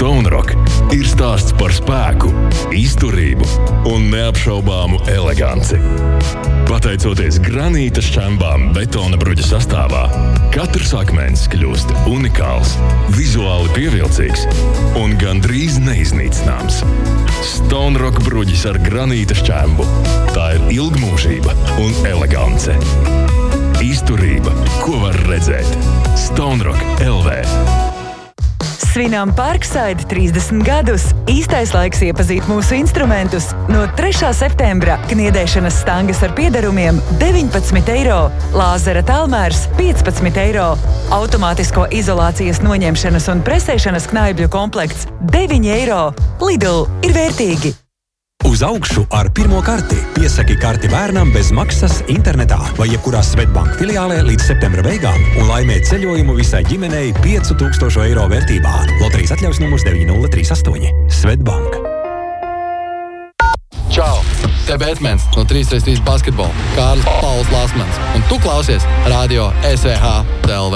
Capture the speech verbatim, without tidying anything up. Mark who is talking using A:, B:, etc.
A: Stone Rock ir stāsts par spēku, izturību un neapšaubāmu eleganci. Pateicoties granīta šķembām betona bruģa sastāvā, katrs akmens kļūst unikāls, vizuāli pievilcīgs un gandrīz neiznīcināms. Stone Rock bruģis ar granīta šķembu. Tā ir ilgmūžība un elegance. Izturība, ko var redzēt. Stone Rock L V.
B: Svinām Parkside trīsdesmit gadus. Īstais laiks iepazīt mūsu instrumentus. No trešā septembra kniedēšanas stangas ar piederumiem deviņpadsmit eiro, lāzera tālmērs piecpadsmit eiro, automātisko izolācijas noņemšanas un presēšanas knaibļu komplekts deviņi eiro. Lidl ir vērtīgi!
C: Uz augšu ar pirmo karti. Piesaki karti bērnam bez maksas internetā vai jebkurā Svetbank filiālē līdz septembra beigām un laimē ceļojumu visai ģimenei piecu tūkstošu eiro vērtībā. Loterijas atļaus numurs deviņi nulle trīs astoņi. Svetbank.
D: Čau! Te Bētmens no trīs pret trīs basketbola. Kārlis Pauls Lasmans. Un tu klausies Radio S V H T L V.